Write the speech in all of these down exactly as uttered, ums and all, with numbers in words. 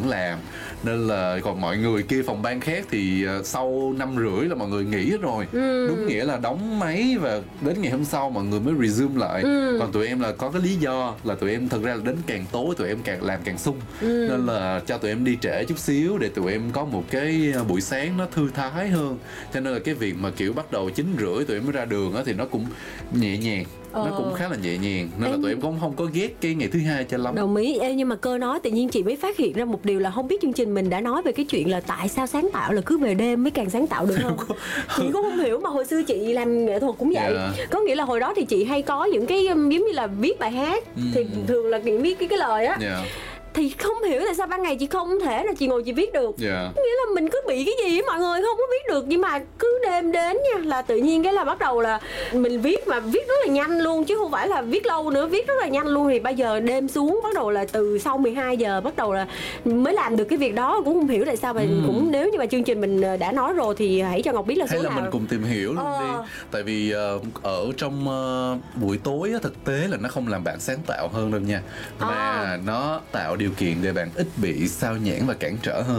vẫn làm. Nên là còn mọi người kia phòng ban khác thì uh, sau năm rưỡi là mọi người nghỉ hết rồi. ừ. Đúng nghĩa là đóng máy và đến ngày hôm sau mọi người mới resume lại. ừ. Còn tụi em là có cái lý do là tụi em thật ra là đến càng tối tụi em càng làm càng sung. ừ. Nên là cho tụi em đi trễ chút xíu để tụi em có một cái buổi sáng nó thư thái hơn. Cho nên là cái việc mà kiểu bắt đầu chín rưỡi tụi em mới ra đường á thì nó cũng nhẹ nhàng. Nó cũng khá là nhẹ nhàng. Nên là tụi em cũng không có ghét cái ngày thứ hai cho lắm. Đồng ý. Ê, nhưng mà Cơ nói tự nhiên chị mới phát hiện ra một điều là không biết chương trình mình đã nói về cái chuyện là tại sao sáng tạo là cứ về đêm mới càng sáng tạo được không? Chị cũng không hiểu. Mà hồi xưa chị làm nghệ thuật cũng vậy. yeah. Có nghĩa là hồi đó thì chị hay có những cái giống như là viết bài hát. ừ. Thì thường là chị viết cái, cái lời á. yeah. Thì không hiểu tại sao ban ngày chị không thể là chị ngồi chị viết được. yeah. Nghĩa là mình cứ bị cái gì mọi người không có viết được. Nhưng mà cứ đêm đến nha là tự nhiên cái là bắt đầu là mình viết mà viết rất là nhanh luôn. Chứ không phải là viết lâu nữa, viết rất là nhanh luôn. Thì bây giờ đêm xuống bắt đầu là từ sau mười hai giờ bắt đầu là mới làm được cái việc đó. Cũng không hiểu tại sao. Mà ừ. cũng nếu như mà chương trình mình đã nói rồi thì hãy cho Ngọc biết là số nào. Hay nào. là mình cùng tìm hiểu luôn ờ. đi. Tại vì uh, ở trong uh, buổi tối á, thực tế là nó không làm bạn sáng tạo hơn đâu nha. Mà à. nó tạo điều kiện để bạn ít bị sao nhãng và cản trở hơn.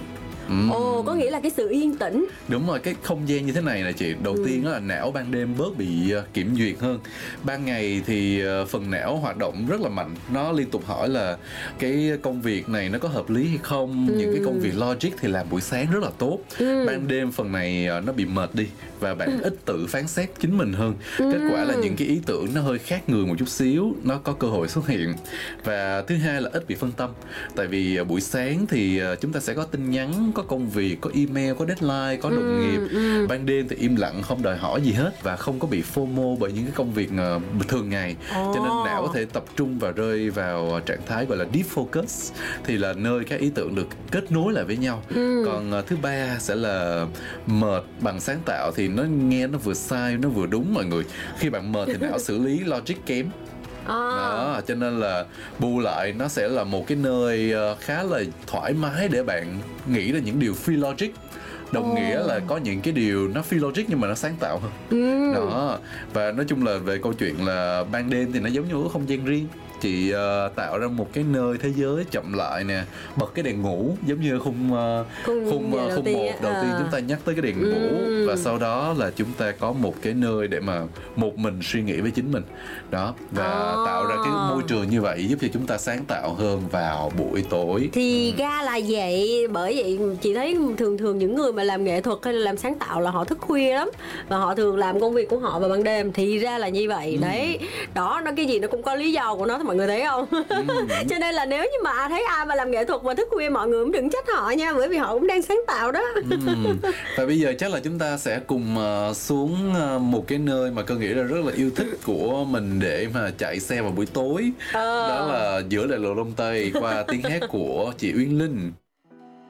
Ồ, mm. oh, có nghĩa là cái sự yên tĩnh. Đúng rồi, cái không gian như thế này nè chị. Đầu mm. tiên đó là não ban đêm bớt bị uh, kiểm duyệt hơn. Ban ngày thì uh, phần não hoạt động rất là mạnh. Nó liên tục hỏi là cái công việc này nó có hợp lý hay không. mm. Những cái công việc logic thì làm buổi sáng rất là tốt. mm. Ban đêm phần này uh, nó bị mệt đi. Và bạn mm. ít tự phán xét chính mình hơn. mm. Kết quả là những cái ý tưởng nó hơi khác người một chút xíu, nó có cơ hội xuất hiện. Và thứ hai là ít bị phân tâm. Tại vì uh, buổi sáng thì uh, chúng ta sẽ có tin nhắn, có công việc, có email, có deadline, có đồng ừ, nghiệp. ừ. Ban đêm thì im lặng, không đòi hỏi gì hết. Và không có bị FOMO bởi những cái công việc uh, thường ngày. oh. Cho nên não có thể tập trung và rơi vào trạng thái gọi là deep focus. Thì là nơi các ý tưởng được kết nối lại với nhau. ừ. Còn uh, thứ ba sẽ là mệt bằng sáng tạo. Thì nó nghe nó vừa sai, nó vừa đúng mọi người. Khi bạn mệt thì não xử lý logic kém. À. Đó, cho nên là bù lại nó sẽ là một cái nơi khá là thoải mái để bạn nghĩ ra những điều free logic. Đồng oh. nghĩa là có những cái điều nó phi logic nhưng mà nó sáng tạo hơn. mm. Đó. Và nói chung là về câu chuyện là ban đêm thì nó giống như một không gian riêng. Chị uh, tạo ra một cái nơi thế giới chậm lại nè, bật cái đèn ngủ giống như khung uh, khung khung, uh, khung một đầu tiên chúng ta nhắc tới cái đèn ừ. ngủ. Và sau đó là chúng ta có một cái nơi để mà một mình suy nghĩ với chính mình đó. Và à. tạo ra cái môi trường như vậy giúp cho chúng ta sáng tạo hơn vào buổi tối. Thì ừ. ra là vậy. Bởi vậy chị thấy thường thường những người mà làm nghệ thuật hay là làm sáng tạo là họ thức khuya lắm. Và họ thường làm công việc của họ vào ban đêm. Thì ra là như vậy. ừ. Đấy. Đó, nó cái gì nó cũng có lý do của nó, mọi người thấy không? ừ. Cho nên là nếu như mà thấy ai mà làm nghệ thuật mà thức khuya, mọi người cũng đừng trách họ nha. Bởi vì họ cũng đang sáng tạo đó. ừ. Và bây giờ chắc là chúng ta sẽ cùng uh, xuống uh, một cái nơi mà Cơ nghĩ là rất là yêu thích của mình để mà chạy xe vào buổi tối. ờ. Đó là Giữa Đại lộ Đông Tây qua tiếng hát của chị Uyên Linh.